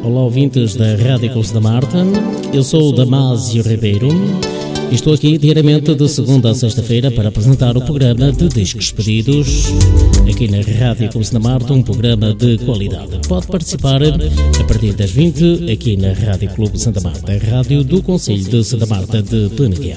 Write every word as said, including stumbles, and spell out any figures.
olá ouvintes da Rádio Clube Santa Marta, eu sou o Damásio Ribeiro e estou aqui diariamente de segunda a sexta-feira para apresentar o programa de Discos Pedidos, aqui na Rádio Clube Santa Marta, um programa de qualidade. Pode participar a partir das vinte aqui na Rádio Clube Santa Marta, a rádio do Concelho de Santa Marta de Peneguer.